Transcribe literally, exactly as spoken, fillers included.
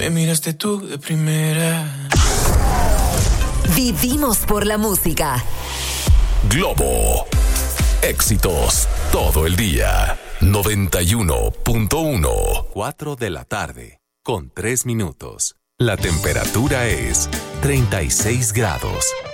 Me miraste tú de primera. Vivimos por la música. Globo. Éxitos todo el día. noventa y uno punto uno. cuatro de la tarde, con tres minutos. La temperatura es treinta y seis grados.